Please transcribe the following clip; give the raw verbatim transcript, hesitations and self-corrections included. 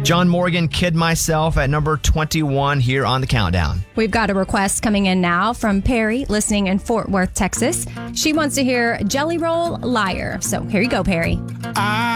John Morgan, Kid Myself at number twenty-one here on the countdown. We've got a request coming in now from Perry, listening in Fort Worth, Texas. She wants to hear Jelly Roll Liar. So here you go, Perry. I